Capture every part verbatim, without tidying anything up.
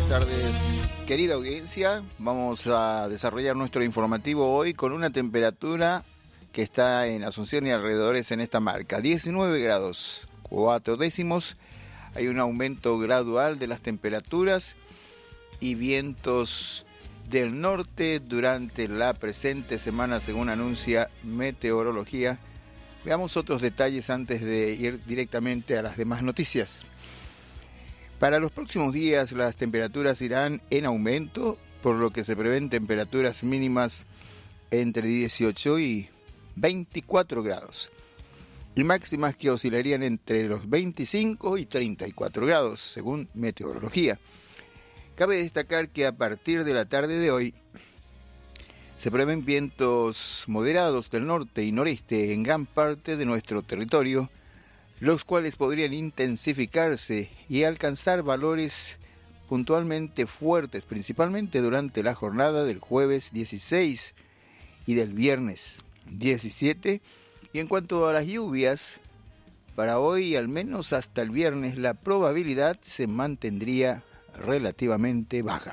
tardes, querida audiencia. Vamos a desarrollar nuestro informativo hoy con una temperatura que está en Asunción y alrededores en esta marca, diecinueve grados, cuatro décimos. Hay un aumento gradual de las temperaturas y vientos del norte durante la presente semana, según anuncia Meteorología. Veamos otros detalles antes de ir directamente a las demás noticias. Para los próximos días las temperaturas irán en aumento, por lo que se prevén temperaturas mínimas entre dieciocho y veinticuatro grados y máximas que oscilarían entre los veinticinco y treinta y cuatro grados, según Meteorología. Cabe destacar que a partir de la tarde de hoy se prevén vientos moderados del norte y noreste en gran parte de nuestro territorio, los cuales podrían intensificarse y alcanzar valores puntualmente fuertes, principalmente durante la jornada del jueves dieciséis y del viernes diecisiete. Y en cuanto a las lluvias, para hoy, al menos hasta el viernes, la probabilidad se mantendría relativamente baja.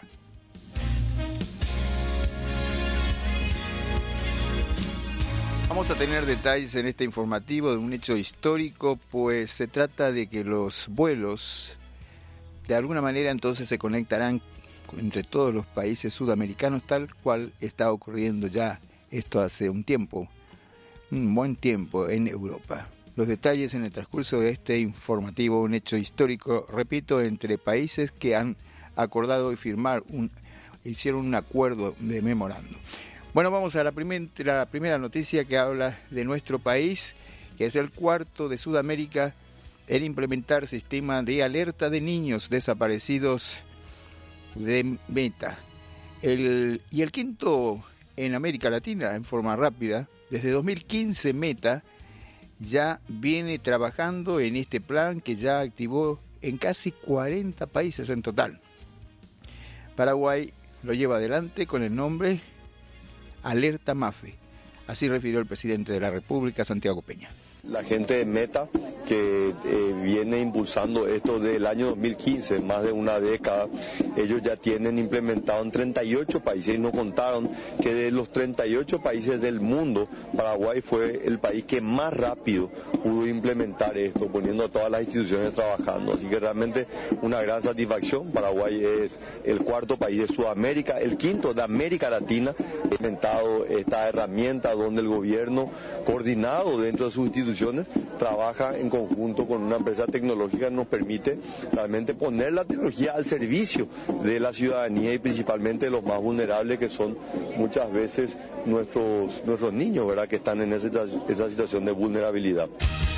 Vamos a tener detalles en este informativo de un hecho histórico, pues se trata de que los vuelos de alguna manera entonces se conectarán entre todos los países sudamericanos, tal cual está ocurriendo ya esto hace un tiempo, un buen tiempo en Europa. Los detalles en el transcurso de este informativo, un hecho histórico, repito, entre países que han acordado y firmar un, hicieron un acuerdo de memorando. Bueno, vamos a la, primer, la primera noticia que habla de nuestro país, que es el cuarto de Sudamérica en implementar sistema de alerta de niños desaparecidos de Meta. El, y el quinto en América Latina, en forma rápida. Desde dos mil quince Meta ya viene trabajando en este plan que ya activó en casi cuarenta países en total. Paraguay lo lleva adelante con el nombre Alerta MAFE, así refirió el presidente de la República, Santiago Peña. La gente de Meta, que eh, viene impulsando esto desde el año dos mil quince, más de una década, ellos ya tienen implementado en treinta y ocho países y nos contaron que de los treinta y ocho países del mundo, Paraguay fue el país que más rápido pudo implementar esto, poniendo a todas las instituciones trabajando. Así que realmente una gran satisfacción. Paraguay es el cuarto país de Sudamérica, el quinto de América Latina, ha implementado esta herramienta donde el gobierno, coordinado dentro de sus instituciones, trabaja en conjunto con una empresa tecnológica que nos permite realmente poner la tecnología al servicio de la ciudadanía y principalmente de los más vulnerables, que son muchas veces nuestros, nuestros niños, ¿verdad?, que están en esa, esa situación de vulnerabilidad.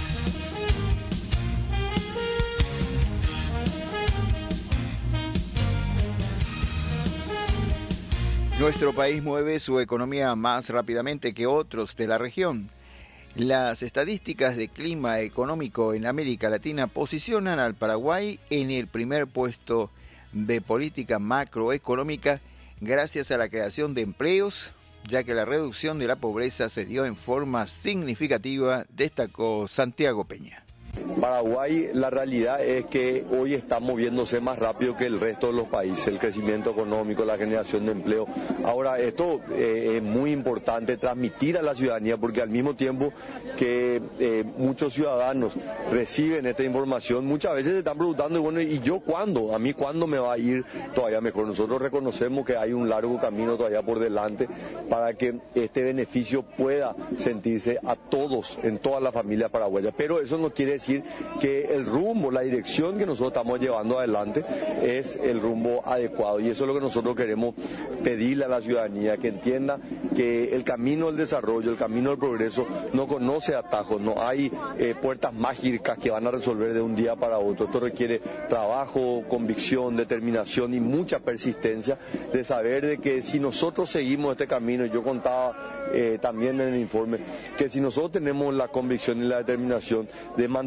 Nuestro país mueve su economía más rápidamente que otros de la región. Las estadísticas de clima económico en América Latina posicionan al Paraguay en el primer puesto de política macroeconómica gracias a la creación de empleos, ya que la reducción de la pobreza se dio en forma significativa, destacó Santiago Peña. Paraguay, la realidad es que hoy está moviéndose más rápido que el resto de los países, el crecimiento económico, la generación de empleo. Ahora, esto eh, es muy importante transmitir a la ciudadanía, porque al mismo tiempo que eh, muchos ciudadanos reciben esta información, muchas veces se están preguntando, bueno, ¿y yo cuándo? ¿A mí cuándo me va a ir todavía mejor? Nosotros reconocemos que hay un largo camino todavía por delante para que este beneficio pueda sentirse a todos, en todas las familias paraguayas, pero eso no quiere decir que el rumbo, la dirección que nosotros estamos llevando adelante es el rumbo adecuado, y eso es lo que nosotros queremos pedirle a la ciudadanía, que entienda que el camino del desarrollo, el camino del progreso no conoce atajos, no hay eh, puertas mágicas que van a resolver de un día para otro. Esto requiere trabajo, convicción, determinación y mucha persistencia de saber de que si nosotros seguimos este camino, y yo contaba eh, también en el informe, que si nosotros tenemos la convicción y la determinación de mantener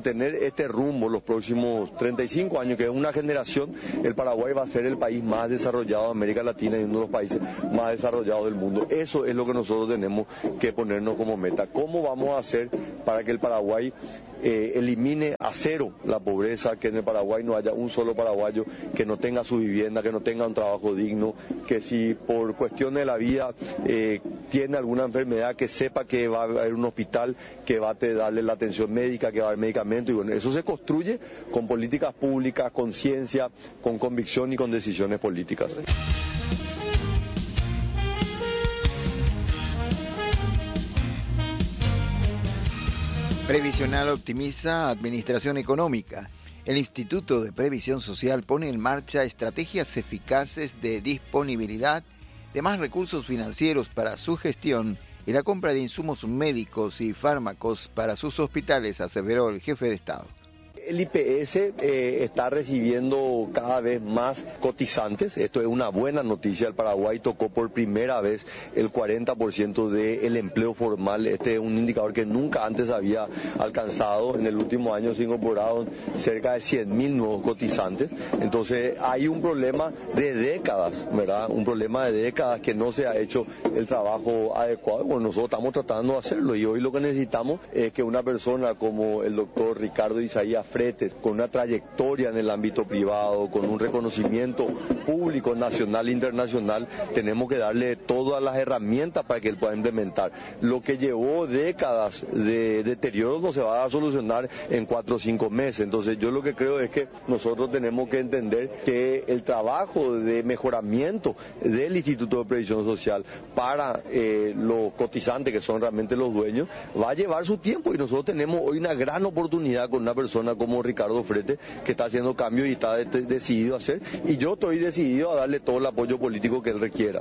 mantener este rumbo los próximos treinta y cinco años, que es una generación, el Paraguay va a ser el país más desarrollado de América Latina y uno de los países más desarrollados del mundo. Eso es lo que nosotros tenemos que ponernos como meta. ¿Cómo vamos a hacer para que el Paraguay eh, elimine a cero la pobreza, que en el Paraguay no haya un solo paraguayo que no tenga su vivienda, que no tenga un trabajo digno, que si por cuestiones de la vida eh, tiene alguna enfermedad, que sepa que va a haber un hospital que va a darle la atención médica, que va a haber medicamentos? Y bueno, eso se construye con políticas públicas, con ciencia, con convicción y con decisiones políticas. Previsional optimiza administración económica. El Instituto de Previsión Social pone en marcha estrategias eficaces de disponibilidad de más recursos financieros para su gestión y la compra de insumos médicos y fármacos para sus hospitales, aseveró el jefe de Estado. El I P S eh, está recibiendo cada vez más cotizantes. Esto es una buena noticia. El Paraguay tocó por primera vez el cuarenta por ciento del empleo formal. Este es un indicador que nunca antes había alcanzado. En el último año se incorporaron cerca de cien mil nuevos cotizantes. Entonces hay un problema de décadas, ¿verdad? Un problema de décadas que no se ha hecho el trabajo adecuado. Bueno, nosotros estamos tratando de hacerlo y hoy lo que necesitamos es que una persona como el doctor Ricardo Isaías Fretes, con una trayectoria en el ámbito privado, con un reconocimiento público, nacional e internacional, tenemos que darle todas las herramientas para que él pueda implementar. Lo que llevó décadas de deterioro no se va a solucionar en cuatro o cinco meses. Entonces yo lo que creo es que nosotros tenemos que entender que el trabajo de mejoramiento del Instituto de Previsión Social para eh, los cotizantes, que son realmente los dueños, va a llevar su tiempo, y nosotros tenemos hoy una gran oportunidad con una persona como Ricardo Fretes, que está haciendo cambios y está de- decidido a hacer, y yo estoy decidido a darle todo el apoyo político que él requiera.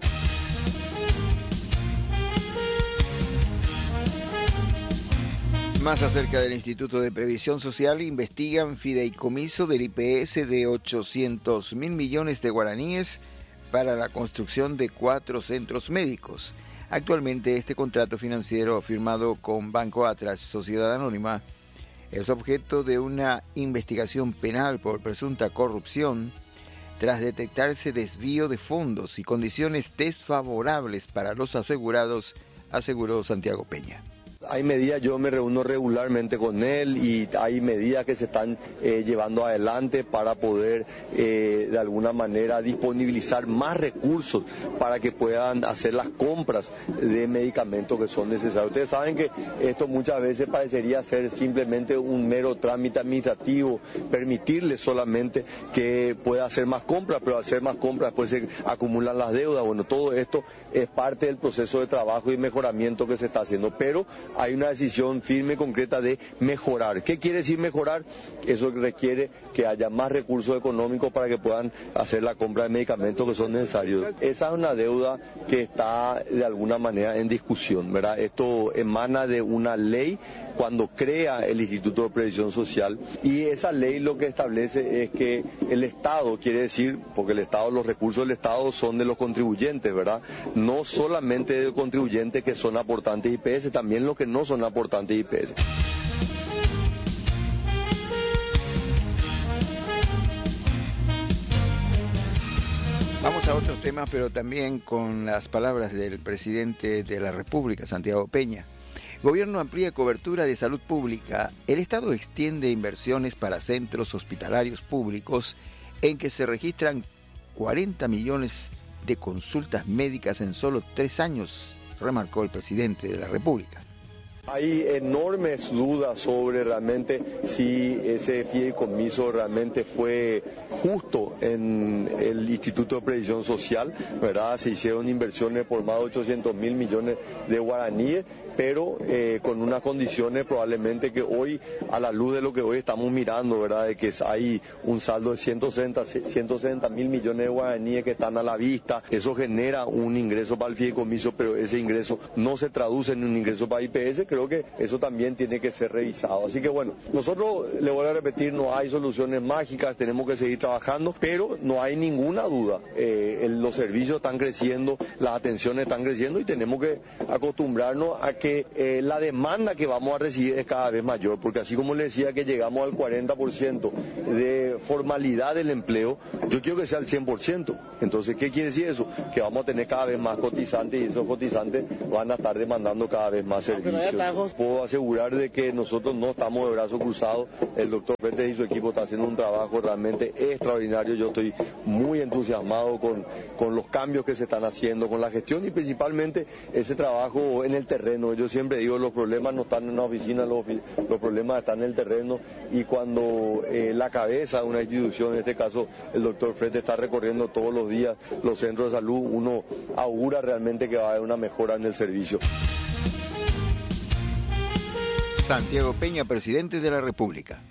Más acerca del Instituto de Previsión Social, investigan fideicomiso del I P S de ochocientos mil millones de guaraníes para la construcción de cuatro centros médicos. Actualmente este contrato financiero firmado con Banco Atlas, Sociedad Anónima, es objeto de una investigación penal por presunta corrupción tras detectarse desvío de fondos y condiciones desfavorables para los asegurados, aseguró Santiago Peña. Hay medidas, yo me reúno regularmente con él y hay medidas que se están eh, llevando adelante para poder eh, de alguna manera disponibilizar más recursos para que puedan hacer las compras de medicamentos que son necesarios. Ustedes saben que esto muchas veces parecería ser simplemente un mero trámite administrativo, permitirle solamente que pueda hacer más compras, pero al hacer más compras después se acumulan las deudas. Bueno, todo esto es parte del proceso de trabajo y mejoramiento que se está haciendo, pero hay una decisión firme y concreta de mejorar. ¿Qué quiere decir mejorar? Eso requiere que haya más recursos económicos para que puedan hacer la compra de medicamentos que son necesarios. Esa es una deuda que está de alguna manera en discusión, ¿verdad? Esto emana de una ley cuando crea el Instituto de Previsión Social, y esa ley lo que establece es que el Estado, quiere decir, porque el Estado, los recursos del Estado son de los contribuyentes, ¿verdad? No solamente de los contribuyentes que son aportantes I P S, también los que no son aportantes I P S. Vamos a otros temas, pero también con las palabras del presidente de la República, Santiago Peña. Gobierno amplía cobertura de salud pública. El Estado extiende inversiones para centros hospitalarios públicos en que se registran cuarenta millones de consultas médicas en solo tres años, remarcó el presidente de la República. Hay enormes dudas sobre realmente si ese fideicomiso realmente fue justo en el Instituto de Previsión Social, ¿verdad? Se hicieron inversiones por más de ochocientos mil millones de guaraníes, pero eh, con unas condiciones probablemente que hoy, a la luz de lo que hoy estamos mirando, ¿verdad? De que hay un saldo de ciento sesenta mil millones de guaraníes que están a la vista, eso genera un ingreso para el fideicomiso, pero ese ingreso no se traduce en un ingreso para I P S, creo que eso también tiene que ser revisado. Así que bueno, nosotros, le voy a repetir, no hay soluciones mágicas, tenemos que seguir trabajando, pero no hay ninguna duda, eh, el, los servicios están creciendo, las atenciones están creciendo y tenemos que acostumbrarnos a que eh, la demanda que vamos a recibir es cada vez mayor, porque así como le decía que llegamos al cuarenta por ciento de formalidad del empleo, yo quiero que sea al cien por ciento. Entonces, ¿qué quiere decir eso? Que vamos a tener cada vez más cotizantes y esos cotizantes van a estar demandando cada vez más servicios. Puedo asegurar de que nosotros no estamos de brazos cruzados, el doctor Frete y su equipo están haciendo un trabajo realmente extraordinario, yo estoy muy entusiasmado con, con los cambios que se están haciendo, con la gestión y principalmente ese trabajo en el terreno. Yo siempre digo, los problemas no están en la oficina, los, los problemas están en el terreno, y cuando eh, la cabeza de una institución, en este caso el doctor Frete, está recorriendo todos los días los centros de salud, uno augura realmente que va a haber una mejora en el servicio. Santiago Peña, presidente de la República.